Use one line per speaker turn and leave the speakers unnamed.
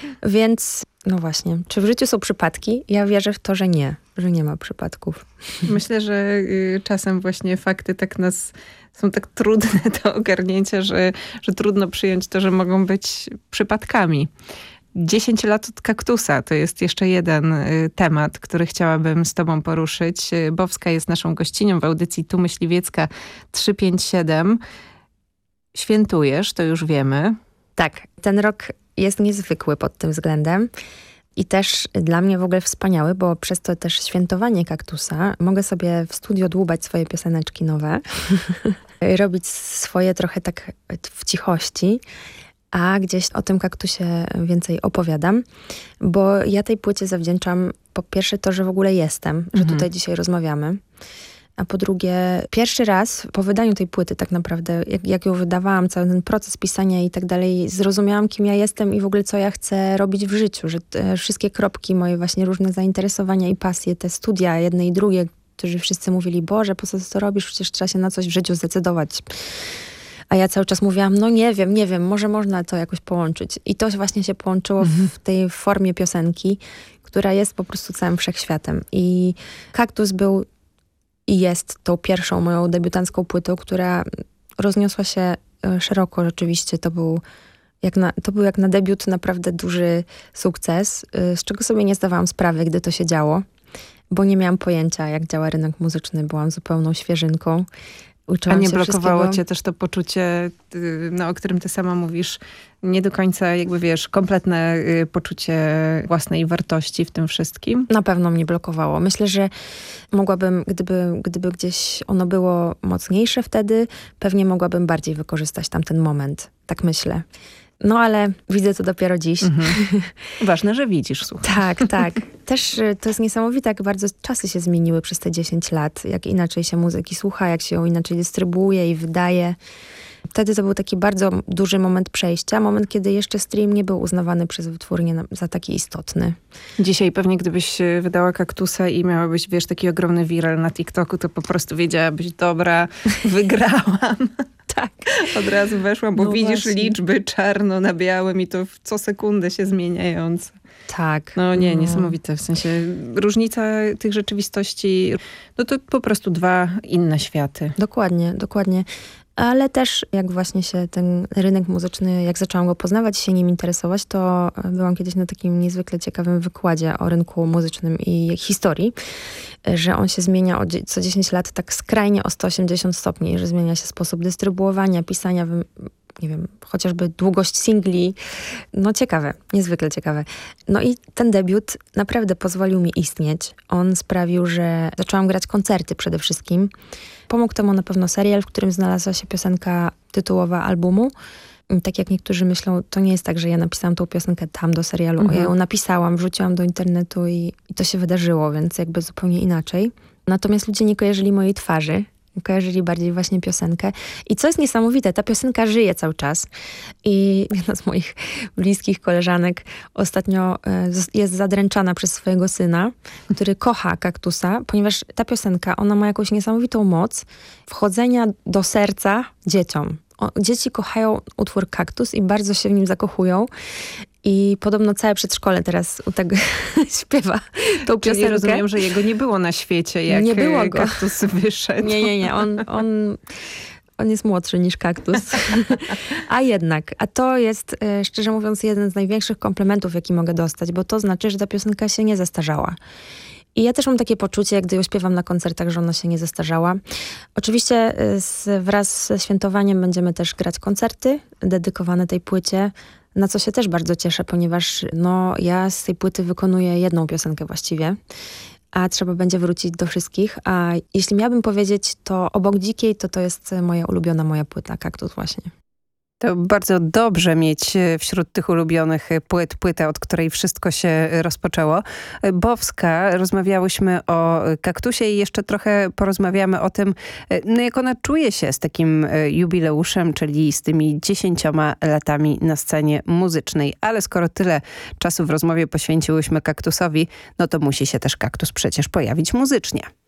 Więc no właśnie, czy w życiu są przypadki? Ja wierzę w to, że nie ma przypadków.
Myślę, że czasem właśnie fakty tak są tak trudne do ogarnięcia, że trudno przyjąć to, że mogą być przypadkami. 10 lat od kaktusa to jest jeszcze jeden temat, który chciałabym z tobą poruszyć. Bowska jest naszą gościnią w audycji Tu Myśliwiecka 357. Świętujesz, to już wiemy.
Tak, ten rok jest niezwykły pod tym względem i też dla mnie w ogóle wspaniały, bo przez to też świętowanie kaktusa mogę sobie w studio dłubać swoje pioseneczki nowe, robić swoje trochę tak w cichości, a gdzieś o tym kaktusie więcej opowiadam, bo ja tej płycie zawdzięczam po pierwsze to, że w ogóle jestem, że tutaj dzisiaj rozmawiamy. A po drugie, pierwszy raz po wydaniu tej płyty tak naprawdę, jak ją wydawałam, cały ten proces pisania i tak dalej, zrozumiałam, kim ja jestem i w ogóle co ja chcę robić w życiu, że te wszystkie kropki, moje właśnie różne zainteresowania i pasje, te studia, jedne i drugie, którzy wszyscy mówili, Boże, po co ty to robisz? Przecież trzeba się na coś w życiu zdecydować. A ja cały czas mówiłam, no nie wiem, może można to jakoś połączyć. I to właśnie się połączyło w tej formie piosenki, która jest po prostu całym wszechświatem. I Kaktus był i jest tą pierwszą moją debiutancką płytą, która rozniosła się szeroko rzeczywiście. To był jak na debiut naprawdę duży sukces, z czego sobie nie zdawałam sprawy, gdy to się działo, bo nie miałam pojęcia, jak działa rynek muzyczny. Byłam zupełną świeżynką.
A nie blokowało cię też to poczucie, o którym ty sama mówisz, nie do końca jakby wiesz, kompletne poczucie własnej wartości w tym wszystkim?
Na pewno mnie blokowało. Myślę, że mogłabym, gdyby gdzieś ono było mocniejsze wtedy, pewnie mogłabym bardziej wykorzystać tamten moment. Tak myślę. No ale widzę to dopiero dziś.
Ważne, że widzisz, słuchaj.
Tak. Też to jest niesamowite, jak bardzo czasy się zmieniły przez te 10 lat. Jak inaczej się muzyki słucha, jak się ją inaczej dystrybuuje i wydaje. Wtedy to był taki bardzo duży moment przejścia. Moment, kiedy jeszcze stream nie był uznawany przez wytwórnię za taki istotny.
Dzisiaj pewnie gdybyś wydała Kaktusa i miałabyś, wiesz, taki ogromny viral na TikToku, to po prostu wiedziałabyś, dobra, wygrałam.
Tak.
Od razu weszłam, bo widzisz
właśnie.
Liczby czarno na białym i to co sekundę się zmieniające.
Tak.
No nie, niesamowite. W sensie różnica tych rzeczywistości, no to po prostu dwa inne światy.
Dokładnie. Ale też jak właśnie się ten rynek muzyczny, jak zaczęłam go poznawać i się nim interesować, to byłam kiedyś na takim niezwykle ciekawym wykładzie o rynku muzycznym i historii, że on się zmienia co 10 lat tak skrajnie o 180 stopni, że zmienia się sposób dystrybuowania, pisania, nie wiem, chociażby długość singli. No ciekawe, niezwykle ciekawe. No i ten debiut naprawdę pozwolił mi istnieć. On sprawił, że zaczęłam grać koncerty przede wszystkim. Pomógł temu na pewno serial, w którym znalazła się piosenka tytułowa albumu. I tak jak niektórzy myślą, to nie jest tak, że ja napisałam tą piosenkę tam do serialu. Ja ją napisałam, wrzuciłam do internetu i to się wydarzyło, więc jakby zupełnie inaczej. Natomiast ludzie nie kojarzyli mojej twarzy. Kojarzyli bardziej właśnie piosenkę. I co jest niesamowite, ta piosenka żyje cały czas. I jedna z moich bliskich koleżanek ostatnio jest zadręczana przez swojego syna, który kocha Kaktusa, ponieważ ta piosenka, ona ma jakąś niesamowitą moc wchodzenia do serca dzieciom. Dzieci kochają utwór Kaktus i bardzo się w nim zakochują. I podobno całe przedszkole teraz śpiewa tą piosenkę.
Czyli rozumiem, że jego nie było na świecie, jak
nie było go.
Kaktus wyszedł.
Nie. On jest młodszy niż Kaktus. A to jest, szczerze mówiąc, jeden z największych komplementów, jaki mogę dostać, bo to znaczy, że ta piosenka się nie zestarzała. I ja też mam takie poczucie, gdy ją śpiewam na koncertach, że ona się nie zestarzała. Oczywiście wraz ze świętowaniem będziemy też grać koncerty dedykowane tej płycie, na co się też bardzo cieszę, ponieważ ja z tej płyty wykonuję jedną piosenkę właściwie, a trzeba będzie wrócić do wszystkich. A jeśli miałabym powiedzieć, to obok Dzikiej, to jest moja ulubiona płyta, Kaktus właśnie.
To bardzo dobrze mieć wśród tych ulubionych płytę, od której wszystko się rozpoczęło. Bowska, rozmawiałyśmy o Kaktusie i jeszcze trochę porozmawiamy o tym, jak ona czuje się z takim jubileuszem, czyli z tymi 10 latami na scenie muzycznej. Ale skoro tyle czasu w rozmowie poświęciłyśmy Kaktusowi, no to musi się też Kaktus przecież pojawić muzycznie.